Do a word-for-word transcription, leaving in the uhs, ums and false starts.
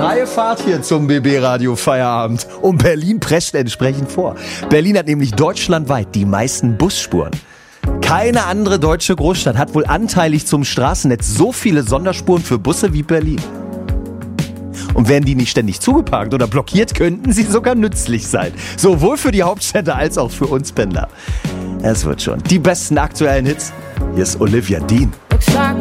freie Fahrt hier zum B B Radio Feierabend. Und Berlin prescht entsprechend vor. Berlin hat nämlich deutschlandweit die meisten Busspuren. Keine andere deutsche Großstadt hat wohl anteilig zum Straßennetz so viele Sonderspuren für Busse wie Berlin. Und wären die nicht ständig zugeparkt oder blockiert, könnten sie sogar nützlich sein. Sowohl für die Hauptstädte als auch für uns Pendler. Es wird schon. Die besten aktuellen Hits. Hier ist Olivia Dean.